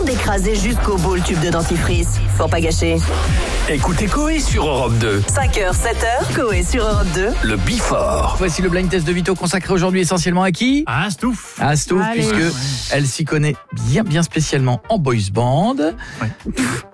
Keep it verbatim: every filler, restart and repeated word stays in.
d'écraser jusqu'au bout le tube de dentifrice. Pour pas gâcher. Écoutez Coé sur Europe deux. cinq heures, sept heures, Coé sur Europe deux. Le Before. Voici le blind test de Vito consacré aujourd'hui essentiellement à qui ? À Stouff. À Stouff, Allez. puisque elle s'y connaît bien bien spécialement en boys band. Ouais.